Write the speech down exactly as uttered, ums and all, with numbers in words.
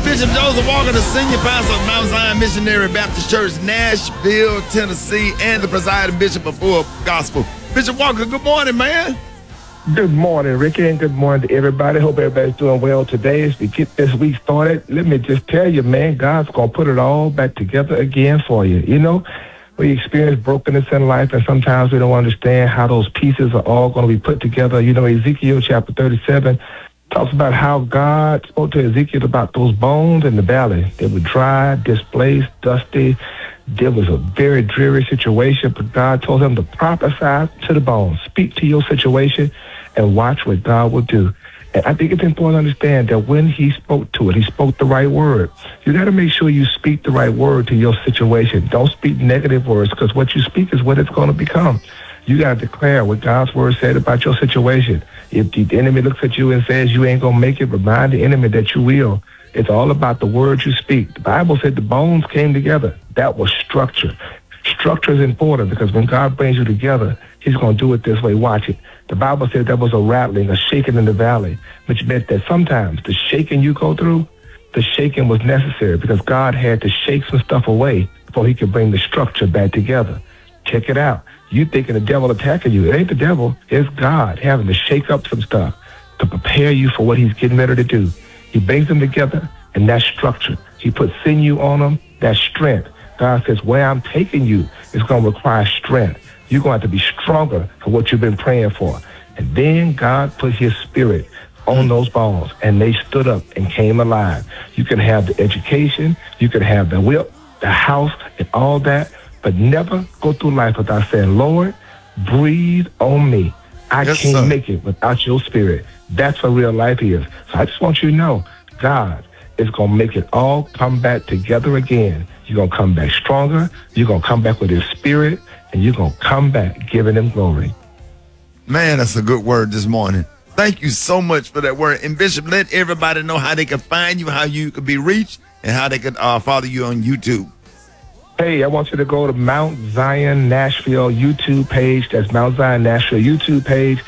Bishop Joseph Walker, the senior pastor of Mount Zion Missionary Baptist Church, Nashville, Tennessee, and the presiding bishop of Full Gospel. Bishop Walker, good morning, man. Good morning, Ricky, and good morning to everybody. Hope everybody's doing well today as we get this week started. Let me just tell you, man, God's going to put it all back together again for you. You know, we experience brokenness in life, and sometimes we don't understand how those pieces are all going to be put together. You know, Ezekiel chapter thirty-seven talks about how God spoke to Ezekiel about those bones in the valley. They were dry, displaced, dusty. There was a very dreary situation, but God told him to prophesy to the bones, speak to your situation, and watch what God will do. And I think it's important to understand that when he spoke to it, he spoke the right word. You got to make sure you speak the right word to your situation. Don't speak negative words, because what you speak is what it's going to become. You got to declare what God's word said about your situation. If the enemy looks at you and says you ain't going to make it, remind the enemy that you will. It's all about the words you speak. The Bible said the bones came together. That was structure. Structure is important, because when God brings you together, he's going to do it this way. Watch it. The Bible said there was a rattling, a shaking in the valley, which meant that sometimes the shaking you go through, the shaking was necessary, because God had to shake some stuff away before he could bring the structure back together. Check it out. You thinking the devil attacking you. It ain't the devil. It's God having to shake up some stuff to prepare you for what he's getting ready to do. He brings them together, and that's structure. He puts sinew on them. That's strength. God says, where I'm taking you is going to require strength. You're going to have to be stronger for what you've been praying for. And then God put his spirit on those bones, and they stood up and came alive. You can have the education, you can have the whip, the house, and all that, but never go through life without saying, Lord, breathe on me. I Yes, can't sir. make it without your spirit. That's what real life is. So I just want you to know, God is going to make it all come back together again. You're going to come back stronger. You're going to come back with his spirit, and you're going to come back giving him glory. Man, that's a good word this morning. Thank you so much for that word. And Bishop, let everybody know how they can find you, how you could be reached, and how they could uh, follow you on YouTube. Hey, I want you to go to Mount Zion Nashville YouTube page. That's Mount Zion Nashville YouTube page.